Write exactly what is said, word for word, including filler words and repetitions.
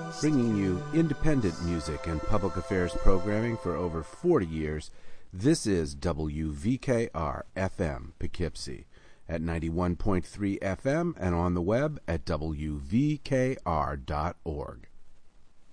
Bringing you independent music and public affairs programming for over forty years, this is W V K R F M Poughkeepsie at ninety-one point three F M and on the web at W V K R dot org.